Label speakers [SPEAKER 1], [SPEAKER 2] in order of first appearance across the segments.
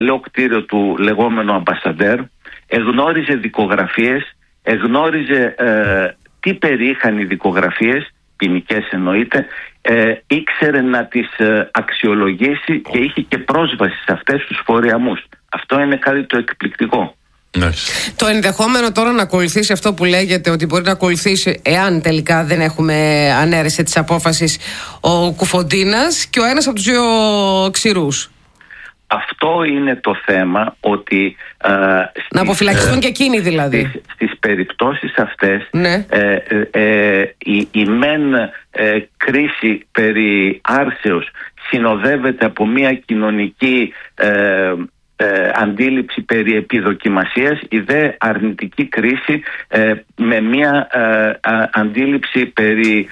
[SPEAKER 1] παλαιό κτίριο του λεγόμενου Αμπασαντέρ, εγνώριζε δικογραφίες, εγνώριζε τι περιείχαν οι δικογραφίες, ποινικές εννοείται, ήξερε να τις αξιολογήσει και είχε και πρόσβαση σε αυτές τους φορεαμούς. Αυτό είναι κάτι το εκπληκτικό.
[SPEAKER 2] Το ενδεχόμενο τώρα να ακολουθήσει αυτό που λέγεται, ότι μπορεί να ακολουθήσει, εάν τελικά δεν έχουμε ανέρεση της απόφασης, ο Κουφοντίνας και ο ένας από τους δύο ξηρούς. Αυτό είναι το θέμα, ότι να αποφυλακιστούν και εκείνοι δηλαδή.
[SPEAKER 1] Στις περιπτώσεις αυτές, ναι. Η μεν κρίση περί άρσεως συνοδεύεται από μια κοινωνική αντίληψη περί επιδοκιμασίας, η δε αρνητική κρίση με μια αντίληψη περί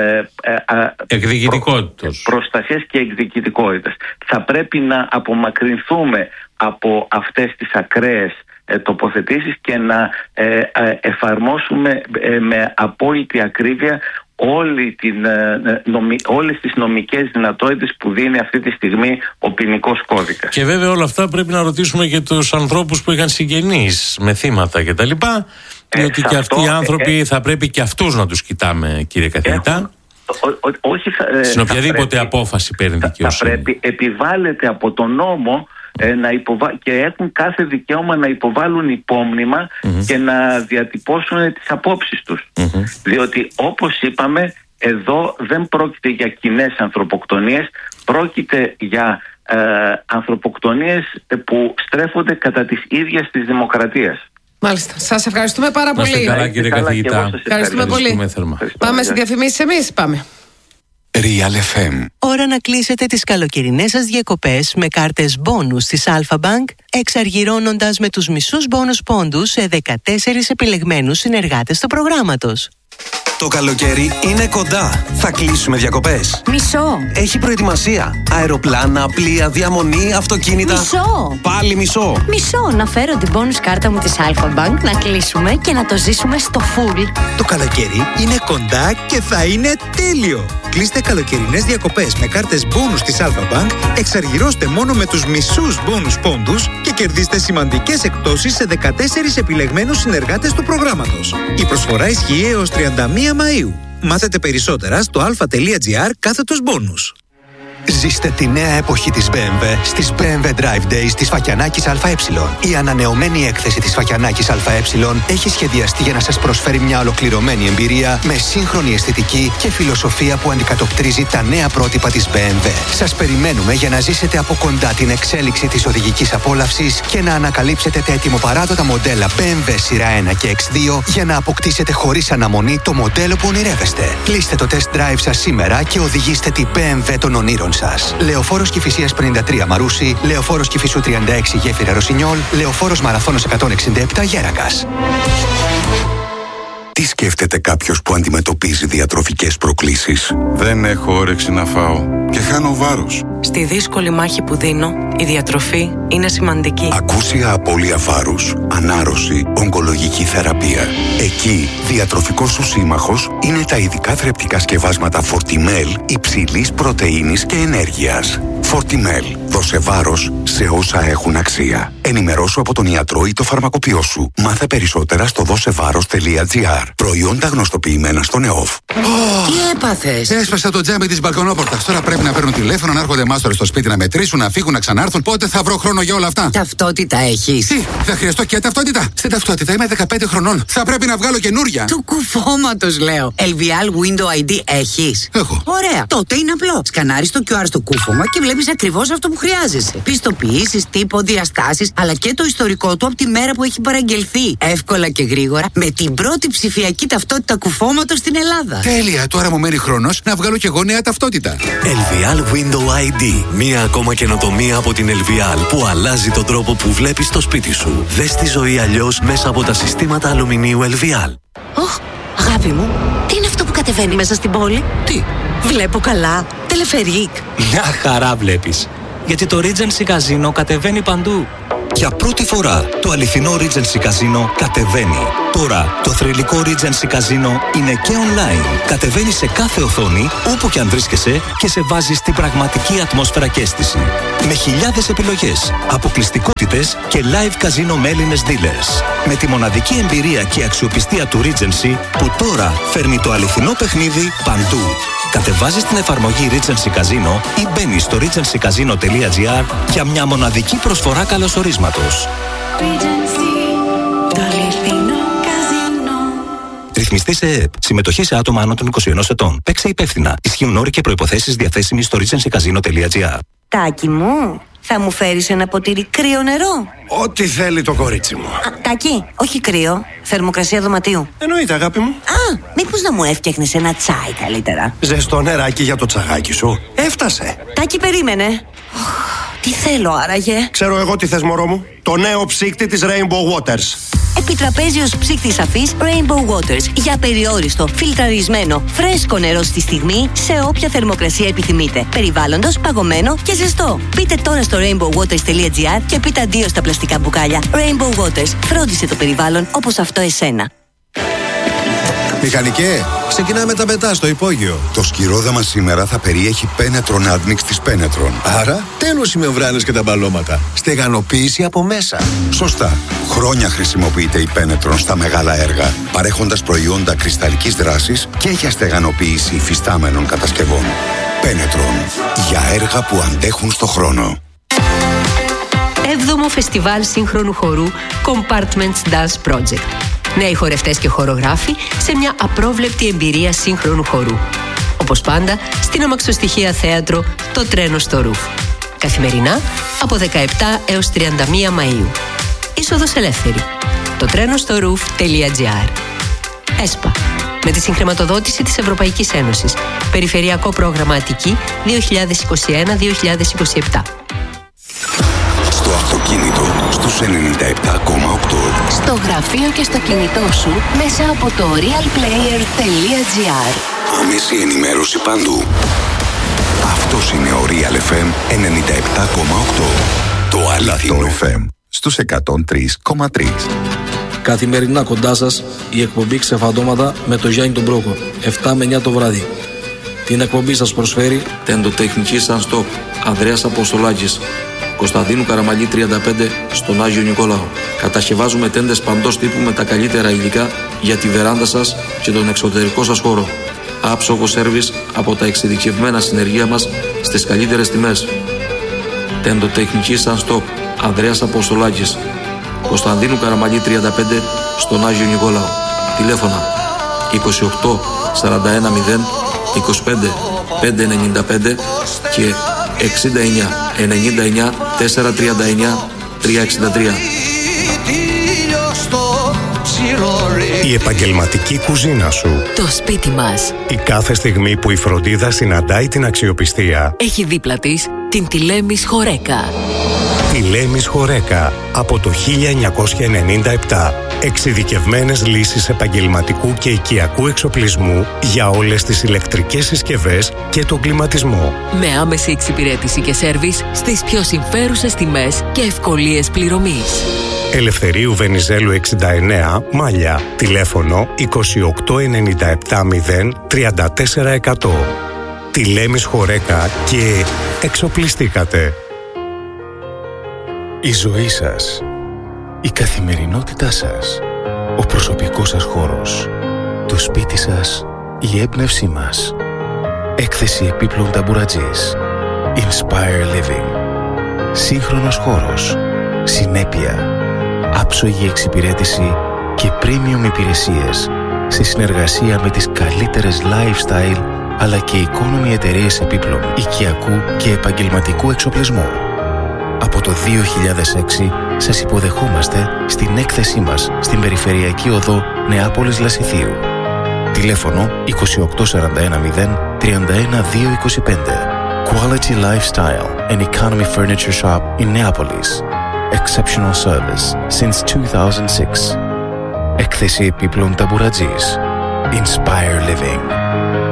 [SPEAKER 1] προστασίας και εκδικητικότητας. Θα πρέπει να απομακρυνθούμε από αυτές τις ακραίες τοποθετήσεις και να εφαρμόσουμε με απόλυτη ακρίβεια όλες τις νομικές δυνατότητες που δίνει αυτή τη στιγμή ο ποινικός κώδικας.
[SPEAKER 3] Και βέβαια όλα αυτά πρέπει να ρωτήσουμε και τους ανθρώπους που είχαν συγγενείς με θύματα κτλ. Διότι και αυτοί οι άνθρωποι θα πρέπει και αυτούς να τους κοιτάμε, κύριε καθηγητά. Στην οποιαδήποτε απόφαση παίρνει δικαιοσύνη.
[SPEAKER 1] Θα πρέπει, επιβάλλεται από τον νόμο και έχουν κάθε δικαίωμα να υποβάλουν υπόμνημα και να διατυπώσουν τις απόψεις τους. Διότι, όπως είπαμε, εδώ δεν πρόκειται για κοινές ανθρωποκτονίες, πρόκειται για ανθρωποκτονίες που στρέφονται κατά της ίδιας της δημοκρατίας.
[SPEAKER 2] Μάλιστα. Σας ευχαριστούμε πάρα πολύ.
[SPEAKER 3] Είστε καλά, κύριε καθηγητά.
[SPEAKER 2] Ευχαριστούμε πολύ. Πάμε στις διαφημίσεις εμείς. Πάμε.
[SPEAKER 4] Real FM.
[SPEAKER 5] Ώρα να κλείσετε τις καλοκαιρινές σας διακοπές με κάρτες μπόνους της Alpha Bank, εξαργυρώνοντας με τους μισούς μπόνους πόντους σε 14 επιλεγμένους συνεργάτες του προγράμματος.
[SPEAKER 4] Το καλοκαίρι είναι κοντά. Θα κλείσουμε διακοπές.
[SPEAKER 6] Μισό.
[SPEAKER 4] Έχει προετοιμασία. Αεροπλάνα, πλοία, διαμονή, αυτοκίνητα.
[SPEAKER 6] Μισό.
[SPEAKER 4] Πάλι μισό.
[SPEAKER 6] Μισό. Να φέρω την bonus κάρτα μου της Alpha Bank, να κλείσουμε και να το ζήσουμε στο full.
[SPEAKER 7] Το καλοκαίρι είναι κοντά και θα είναι τέλειο. Κλείστε καλοκαιρινές διακοπές με κάρτες bonus της Alpha Bank, εξαργυρώστε μόνο με τους μισούς bonus πόντους και κερδίστε σημαντικές εκπτώσεις σε 14 επιλεγμένους συνεργάτες του προγράμματος. Η προσφορά ισχύει έως 31 Μαΐου. Μάθετε περισσότερα στο alpha.gr/bonus.
[SPEAKER 4] Ζήστε τη νέα εποχή της BMW στις BMW Drive Days της Φακιανάκης ΑΕ. Η ανανεωμένη έκθεση της Φακιανάκης ΑΕ έχει σχεδιαστεί για να σας προσφέρει μια ολοκληρωμένη εμπειρία με σύγχρονη αισθητική και φιλοσοφία που αντικατοπτρίζει τα νέα πρότυπα της BMW. Σας περιμένουμε για να ζήσετε από κοντά την εξέλιξη της οδηγικής απόλαυσης και να ανακαλύψετε τα ετοιμοπαράδοτα μοντέλα BMW σειρά 1 και X2 για να αποκτήσετε χωρίς αναμονή το μοντέλο που ονειρεύεστε. Κλείστε το test drive σας σήμερα και οδηγήστε την BMW των ονείρων σας. Λεωφόρος Κηφισίας 53 Μαρούσι, Λεωφόρος Κηφισού 36 Γέφυρα Ρωσινιόλ, Λεωφόρος Μαραθώνος 167 Γέρακας.
[SPEAKER 8] Τι σκέφτεται κάποιος που αντιμετωπίζει διατροφικές προκλήσεις?
[SPEAKER 9] Δεν έχω όρεξη να φάω και χάνω βάρος.
[SPEAKER 10] Στη δύσκολη μάχη που δίνω, η διατροφή είναι σημαντική.
[SPEAKER 8] Ακούσια απώλεια βάρους, ανάρρωση, ογκολογική θεραπεία. Εκεί, διατροφικός σου σύμμαχος είναι τα ειδικά θρεπτικά σκευάσματα Fortimel υψηλής πρωτεΐνης και ενέργειας. Fortimel. Δώσε βάρος σε όσα έχουν αξία. Ενημερώσου από τον ιατρό ή το φαρμακοποιό σου. Μάθε περισσότερα στο δώσεβάρος.gr. Προϊόντα γνωστοποιημένα στον ΕΟΦ.
[SPEAKER 11] Τι έπαθες?
[SPEAKER 12] Έσπασα το τζάμι της μπαλκονόπορτας. Τώρα πρέπει να παίρνουν τηλέφωνο, να έρχονται μάστορες στο σπίτι να μετρήσουν, να φύγουν, να ξανάρθουν. Πότε θα βρω χρόνο για όλα αυτά?
[SPEAKER 11] Ταυτότητα έχεις?
[SPEAKER 12] Τι, θα χρειαστώ και ταυτότητα? Στην ταυτότητα είμαι 15 χρονών. Θα πρέπει να βγάλω καινούρια.
[SPEAKER 11] Του κουφώματος λέω. LVL Window ID έχεις?
[SPEAKER 12] Έχω.
[SPEAKER 11] Ωραία. Τότε είναι απλό. Σκανάρεις το QR στο κούφωμα και βλέπεις ακριβώς αυτό που χρειάζεσαι. Πιστοποιήσεις, τύπο, διαστάσεις, αλλά και το ιστορικό του από τη μέρα που έχει παραγγελθεί. Εύκολα και γρήγορα με την πρώτη ψηφιακή ταυτότητα κουφώματος στην Ελλάδα.
[SPEAKER 12] Τέλεια. Τώρα μου μένει χρόνος να βγάλω κι εγώ νέα ταυτότητα.
[SPEAKER 4] LVL Window ID. Μία ακόμα καινοτομία από την LVL που αλλάζει τον τρόπο που βλέπεις το σπίτι σου. Δες τη ζωή αλλιώς μέσα από τα συστήματα αλουμινίου LVL.
[SPEAKER 6] Ωχ, αγάπη μου, τι είναι αυτό που κατεβαίνει μέσα στην πόλη?
[SPEAKER 11] Τι?
[SPEAKER 6] Βλέπω καλά. Τελεφερίκ.
[SPEAKER 13] Μια χαρά βλέπεις. Γιατί το Regency Casino κατεβαίνει παντού. Για πρώτη φορά το αληθινό Regency Casino κατεβαίνει. Τώρα το θρυλικό Regency Casino είναι και online. Κατεβαίνει σε κάθε οθόνη, όπου και αν βρίσκεσαι, και σε βάζει στην πραγματική ατμόσφαιρα και αίσθηση. Με χιλιάδες επιλογές, αποκλειστικότητες και live casino με Έλληνες dealers. Με τη μοναδική εμπειρία και αξιοπιστία του Regency, που τώρα φέρνει το αληθινό παιχνίδι παντού. Κατεβάζεις την εφαρμογή Regency Casino ή μπαίνεις στο regencycasino.gr για μια μοναδική προσφορά καλωσορίσματος. Ρυθμιστή σε ΕΕΠ. Συμμετοχή σε άτομα άνω των 21 ετών. Παίξε υπεύθυνα. Ισχύουν όροι και προϋποθέσεις διαθέσιμοι στο regencycasino.gr.
[SPEAKER 14] Τάκη μου, θα μου φέρεις ένα ποτήρι κρύο νερό?
[SPEAKER 15] Ό,τι θέλει το κορίτσι μου.
[SPEAKER 14] Τάκη, όχι κρύο. Θερμοκρασία δωματίου.
[SPEAKER 15] Εννοείται, αγάπη μου.
[SPEAKER 14] Μήπως να μου έφτιαχνες ένα τσάι καλύτερα?
[SPEAKER 15] Ζεστό νεράκι για το τσαγάκι σου. Έφτασε.
[SPEAKER 14] Τάκη, περίμενε. Τι θέλω άραγε?
[SPEAKER 15] Ξέρω εγώ τι θες, μωρό μου. Το νέο ψύκτη της Rainbow Waters.
[SPEAKER 14] Επιτραπέζιος ψύκτης αφής Rainbow Waters. Για περιόριστο, φιλτραρισμένο, φρέσκο νερό στη στιγμή, σε όποια θερμοκρασία επιθυμείτε. Περιβάλλοντος, παγωμένο και ζεστό. Μπείτε τώρα στο rainbowwaters.gr και πείτε αντίο στα πλαστικά μπουκάλια. Rainbow Waters. Φρόντισε το περιβάλλον όπως αυτό εσένα.
[SPEAKER 16] Μηχανικέ, ξεκινάμε τα πετά στο υπόγειο.
[SPEAKER 8] Το σκυρόδαμα σήμερα θα περιέχει Penetron Admix της Penetron.
[SPEAKER 16] Άρα, τέλος οι μεμβράνες και τα μπαλώματα. Στεγανοποίηση από μέσα.
[SPEAKER 8] Σωστά. Χρόνια χρησιμοποιείται η Penetron στα μεγάλα έργα, παρέχοντας προϊόντα κρυσταλλικής δράσης και για στεγανοποίηση υφιστάμενων κατασκευών. Penetron. Για έργα που αντέχουν στο χρόνο.
[SPEAKER 17] 7ο Φεστιβάλ Σύγχρονου Χορού Compartments Dance Project. Νέοι χορευτές και χορογράφοι σε μια απρόβλεπτη εμπειρία σύγχρονου χορού. Όπως πάντα, στην αμαξοστοιχεία θέατρο Το Τρένο στο Ρουφ. Καθημερινά από 17 έως 31 Μαΐου. Είσοδος ελεύθερη. Το τρένο στο roof.gr. ΕΣΠΑ. Με τη συγχρηματοδότηση της Ευρωπαϊκής Ένωσης. Περιφερειακό πρόγραμμα Αττική 2021-2027.
[SPEAKER 8] Στο αυτοκίνητο στους 97,8.
[SPEAKER 6] Στο γραφείο και στο κινητό σου μέσα από το realplayer.gr.
[SPEAKER 8] Άμεση ενημέρωση παντού. Αυτός είναι ο Real FM 97,8. Το αληθινό FM στους 103,3.
[SPEAKER 18] Καθημερινά κοντά σας η εκπομπή Ξεφαντώματα με το Γιάννη τον Μπρόκο, 7 με 9 το βράδυ. Την εκπομπή σας προσφέρει Τεντοτεχνική Sunstop, Ανδρέας Αποστολάκης, Κωνσταντίνου Καραμαλή 35 στον Άγιο Νικόλαο. Κατασκευάζουμε τέντες παντός τύπου με τα καλύτερα υλικά για τη βεράντα σας και τον εξωτερικό σας χώρο. Άψογο σέρβις από τα εξειδικευμένα συνεργεία μας στις καλύτερες τιμές. Τεντοτεχνική Sunstop, Ανδρέας Αποστολάκης, Κωνσταντίνου Καραμαλή 35 στον Άγιο Νικόλαο. Τηλέφωνα 28 41 0 25 595 και 69 99 439 363.
[SPEAKER 19] Η επαγγελματική κουζίνα σου.
[SPEAKER 6] Το σπίτι μας.
[SPEAKER 19] Η κάθε στιγμή που η φροντίδα συναντάει την αξιοπιστία.
[SPEAKER 6] Έχει δίπλα της την Τηλέμης Χορέκα.
[SPEAKER 19] Τηλέμης Χορέκα από το 1997. Εξειδικευμένες λύσεις επαγγελματικού και οικιακού εξοπλισμού για όλες τις ηλεκτρικές συσκευές και τον κλιματισμό.
[SPEAKER 6] Με άμεση εξυπηρέτηση και σέρβις στις πιο συμφέρουσες τιμές και ευκολίες πληρωμής.
[SPEAKER 19] Ελευθερίου Βενιζέλου 69, Μάλια. Τηλέφωνο 28 97 0 34 100. Τηλέμης Χορέκα και εξοπλιστήκατε.
[SPEAKER 20] Η ζωή σας, η καθημερινότητά σας, ο προσωπικός σας χώρος, το σπίτι σας, η έμπνευσή μας. Έκθεση επίπλων ταμπουρατζής. Inspire Living. Σύγχρονος χώρος, συνέπεια, άψογη εξυπηρέτηση και premium υπηρεσίες σε συνεργασία με τις καλύτερες lifestyle αλλά και economy εταιρείες επίπλων οικιακού και επαγγελματικού εξοπλισμού. Από το 2006 σας υποδεχόμαστε στην έκθεσή μας στην Περιφερειακή Οδό Νεάπολης Λασιθίου. Τηλέφωνο 2841 0 31 225. Quality Lifestyle and Economy Furniture Shop in Neapolis. Exceptional service since 2006. Έκθεση επίπλων ταμπουρατζής. Inspire Living.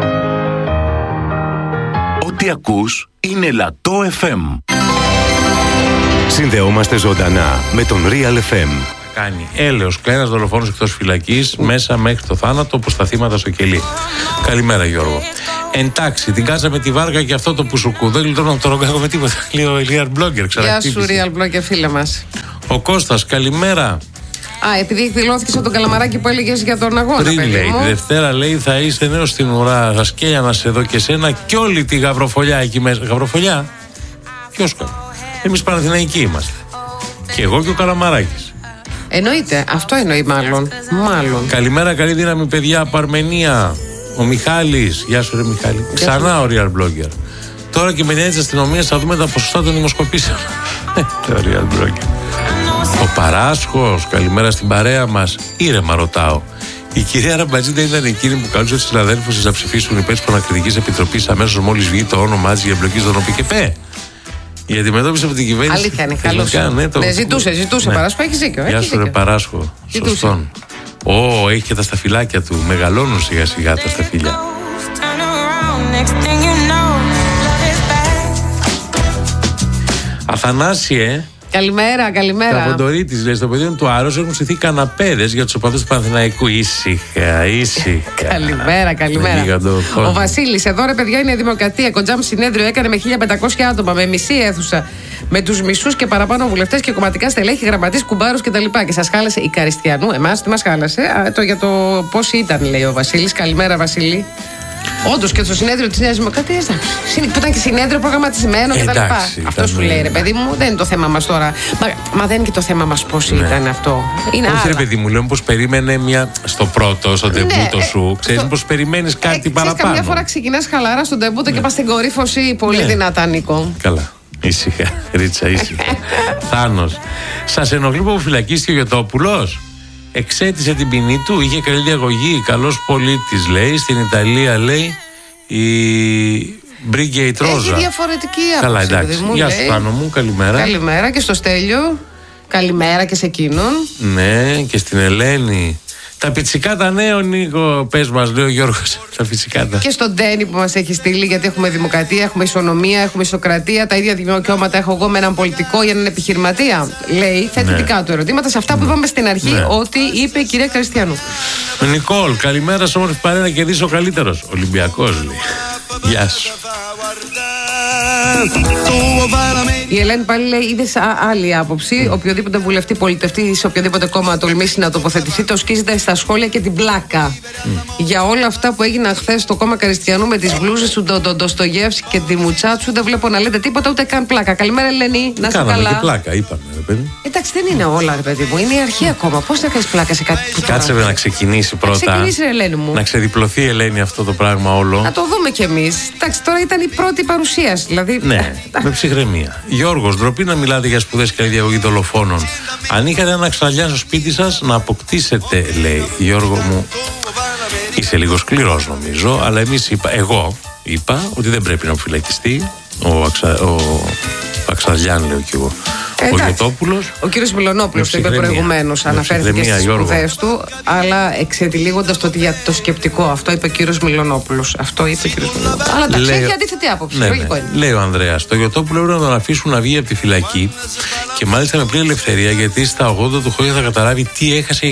[SPEAKER 21] Ό,τι ακούς είναι Λατό FM.
[SPEAKER 4] Συνδεόμαστε ζωντανά με τον Real FM.
[SPEAKER 3] Κάνει έλεος κλένας δολοφόνος εκτός φυλακής, μέσα μέχρι το θάνατο, όπως τα θύματα στο κελί. Καλημέρα, Γιώργο. Εντάξει, την κάτσαμε τη βάρκα και αυτό το πουσουκού. Δεν λυτρώνω από το ρογκάκο με τίποτα. Λέει ο Real Blogger,
[SPEAKER 2] Γεια σου, Real Blogger, φίλε μας.
[SPEAKER 3] Ο Κώστας, καλημέρα.
[SPEAKER 2] Επειδή εκδηλώθηκε από τον Καλαμαράκη που έλεγε για τον αγώνα.
[SPEAKER 3] Πριν λέει, τη Δευτέρα λέει θα είστε νέος στην ουρά. Θα σκέλια να σε δω και σένα και όλη τη γαβροφολιά εκεί μέσα. Γαβροφολιά, ποιος κάνει? Εμείς Παναθηναϊκοί είμαστε. Και εγώ και ο Καλαμαράκης.
[SPEAKER 2] Εννοείται, αυτό εννοεί μάλλον.
[SPEAKER 3] Καλημέρα, καλή δύναμη, παιδιά από Αρμενία. Ο Μιχάλης, γεια σου, ρε Μιχάλη. Ξανά ο Real Blogger. Τώρα και με νέα της αστυνομίας θα δούμε τα ποσοστά των δημοσκοπήσεων. Το Real Blogger. Ο Παράσχος, καλημέρα στην παρέα μας. Ήρεμα ρωτάω. Η κυρία Ραμπατζίδα ήταν εκείνη που καλούσε τους συναδέλφους της να ψηφίσουν υπέρ της Προνακτηρικής Επιτροπής αμέσως μόλις βγει το όνομά της για εμπλοκή στον ΟΠΚΠ. Η αντιμετώπιση από την κυβέρνηση.
[SPEAKER 2] Αλήθεια είναι, καλώς. Ζητούσε. Ναι. Παράσχο, έχει δίκιο.
[SPEAKER 3] Γεια σου, ρε Παράσχο. Σωστόν. Έχει και τα σταφυλάκια του. Μεγαλώνουν σιγά σιγά τα σταφύλια. Αθανάσιε.
[SPEAKER 2] Καλημέρα.
[SPEAKER 3] Τα Βοντορίτης, λέει, στο πεδίο του Άρρος έχουν στηθεί καναπέδες για τους οπαδούς του Παναθηναϊκού. Ήσυχα.
[SPEAKER 2] Καλημέρα. Ο Βασίλης, εδώ ρε παιδιά είναι η Δημοκρατία. Κοντζάμ συνέδριο έκανε με 1500 άτομα, με μισή αίθουσα. Με τους μισούς και παραπάνω βουλευτές και κομματικά στελέχη, γραμματείς, κουμπάρους κτλ. Και σας χάλασε η Καριστιανού. Εμάς τι μας χάλασε? Για το πώς ήταν, λέει ο Βασίλης. Καλημέρα, Βασίλη. Όντως και στο συνέδριο της Νέας Δημοκρατίας που ήταν και συνέδριο προγραμματισμένο κτλ. Αυτό σου λέει, ρε παιδί μου, δεν είναι το θέμα μας τώρα. Μα δεν είναι και το θέμα μας πώς ήταν αυτό.
[SPEAKER 3] Όχι, ρε παιδί μου, λέω πως περίμενε στο πρώτο, στο τεμπούτο σου. Ξέρεις πως περιμένεις κάτι παραπάνω.
[SPEAKER 2] Καμιά φορά ξεκινάς χαλαρά στον τεμπούτο και πας στην κορύφωση πολύ δυνατά, Νίκο.
[SPEAKER 3] Καλά. Ήσυχα, Ρίτσα, ήσυχα. Θάνος. Σας ενοχλεί που φυλακίστηκε ο Γιωτόπουλος? Εξέτησε την ποινή του, είχε καλή διαγωγή, καλός πολίτης, λέει. Στην Ιταλία, λέει, η Μπρίγκε Τρόζα.
[SPEAKER 2] Έχει διαφορετική άποψη.
[SPEAKER 3] Καλά, εντάξει. Γεια σου, Θάνο μου, καλημέρα.
[SPEAKER 2] Καλημέρα και στο Στέλιο. Καλημέρα και σε εκείνον.
[SPEAKER 3] Ναι, και στην Ελένη. Τα πιτσικάτα νέο, Νίκο, πες μας, λέει ο Γιώργος. Τα πιτσικάτα.
[SPEAKER 2] Και στον Ντένι που μας έχει στείλει, γιατί έχουμε δημοκρατία, έχουμε ισονομία, έχουμε ισοκρατία. Τα ίδια δικαιώματα έχω εγώ με έναν πολιτικό για έναν επιχειρηματία. Λέει, θέτει δικά του ερωτήματα σε αυτά που είπαμε στην αρχή, ότι είπε η κυρία Καριστιανού.
[SPEAKER 3] Νικόλ, καλημέρα σε όμορφη παρέα, να κερδίσει ο καλύτερος. Ολυμπιακός, λέει. Γεια σου.
[SPEAKER 2] Η Ελένη πάλι λέει: είδε άλλη άποψη. Οποιοδήποτε βουλευτή, πολιτευτή σε οποιοδήποτε κόμμα τολμήσει να τοποθετηθεί, το σκίζεται στα σχόλια και την πλάκα. Για όλα αυτά που έγιναν χθες στο κόμμα Καριστιανού με τις μπλούζες του Ντοστογεύσκη και τη Μουτσάτσου, δεν βλέπω να λέτε τίποτα ούτε καν πλάκα. Καλημέρα, Ελένη. Να είσαι καλά.
[SPEAKER 3] Κάναμε και πλάκα, είπαμε, ρε παιδί.
[SPEAKER 2] Εντάξει, δεν είναι όλα, ρε παιδί μου. Είναι η αρχή ακόμα. Πώς θα κάνεις πλάκα σε κάτι που
[SPEAKER 3] κάτσε να ξεκινήσει πρώτα.
[SPEAKER 2] Ξεκινήσει, Ελένη μου.
[SPEAKER 3] Να ξεδιπλωθεί η Ελένη αυτό το πράγμα όλο.
[SPEAKER 2] Να το δούμε κι εμείς. Εντάξει, τώρα ήταν η πρώτη παρουσίαση. Δηλαδή.
[SPEAKER 3] Ναι, με ψυχραιμία. Γιώργος, ντροπή να μιλάτε για σπουδές και διαγωγή δολοφόνων. Αν είχατε ένα ξαλιά στο σπίτι σας, να αποκτήσετε, λέει. Γιώργο μου, είσαι λίγο σκληρός νομίζω, αλλά εγώ είπα ότι δεν πρέπει να φυλακιστεί ο Αξαλιάν, λέω κι εγώ. Ο Γιωτόπουλος.
[SPEAKER 2] Ο κύριος Μιλωνόπουλος το είπε προηγουμένως, αναφέρθηκε στις σπουδές του, αλλά εξετυλίγοντας το ότι για το σκεπτικό. Αυτό είπε ο κύριος Μιλωνόπουλος. Αυτό είπε ο κύριος Μιλωνόπουλος. Αλλά εντάξει, έχει αντίθετη άποψη.
[SPEAKER 3] Ναι, λέει ο Ανδρέας, το Γιωτόπουλο έπρεπε να τον αφήσουν να βγει από τη φυλακή και μάλιστα με πλήρη ελευθερία, γιατί στα 80 του χρόνια θα καταλάβει τι έχασε